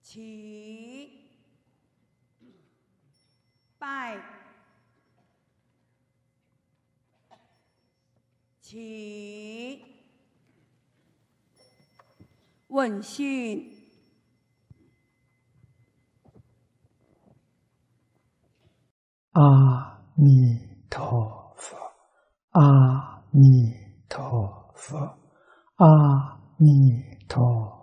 起，拜，起，问讯。 阿弥陀佛，阿弥陀佛，阿弥陀